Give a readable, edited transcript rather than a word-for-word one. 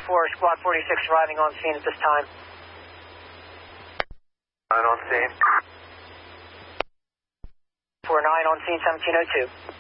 Squad 46 arriving on scene at this time. On scene. 49 on scene, 1702.